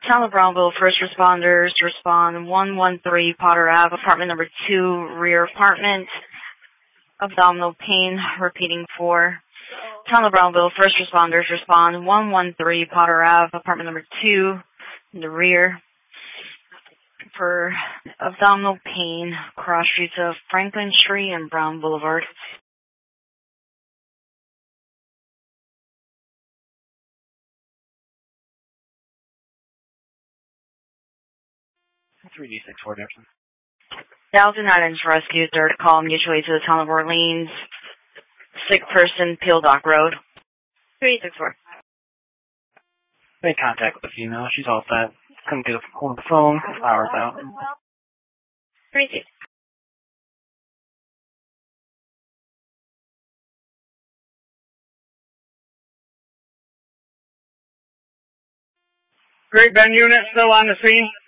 Town of Brownville, first responders to respond 113 Potter Ave, apartment number 2, rear apartment. Abdominal pain, repeating for Town of Brownville, first responders respond 113 Potter Ave, apartment number 2, in the rear. For abdominal pain, cross streets of Franklin Street and Brown Boulevard. 3D64 Jefferson. Thousand items rescued, third call mutually to the town of Orleans. Sick person, Peel Dock Road. 364. Made contact with the female. She's all set. Couldn't get a hold of the phone. Hours out. 360. Great Bend unit still on the scene.